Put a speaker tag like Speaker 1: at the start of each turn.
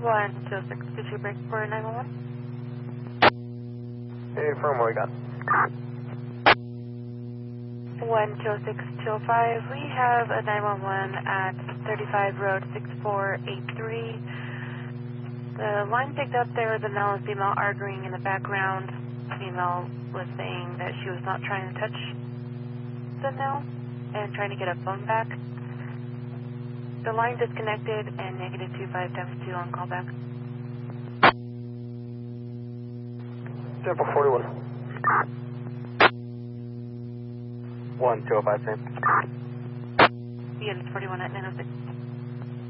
Speaker 1: 126, did you break for 911?
Speaker 2: Hey, firm, what we got?
Speaker 1: 12625, we have a 911 at 35 Road 6483. The line picked up there was a male and female arguing in the background. Female was saying that she was not trying to touch the male and trying to get a phone back. The line disconnected and negative 25 times 2 on callback.
Speaker 2: Temple 41. 1253.
Speaker 1: Unit 41 at 906.